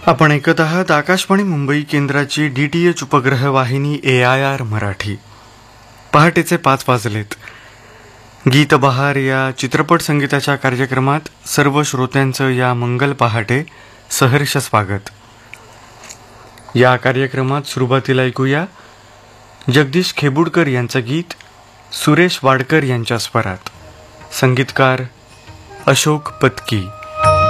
आपण ऐकत आहात आकाशवाणी मुंबई केंद्राची DTH उपग्रह वाहिनी AIR मराठी. पहाटेचे 5 वाजलेत. गीत बहार या चित्रपट संगीताच्या कार्यक्रमात सर्व श्रोत्यांचं या मंगल पहाटे सहर्ष स्वागत. या कार्यक्रमात सुरुवातीला ऐकूया जगदीश खेबुडकर यांचं गीत सुरेश वाडकर यांच्या स्वरात. संगीतकार अशोक पत्की.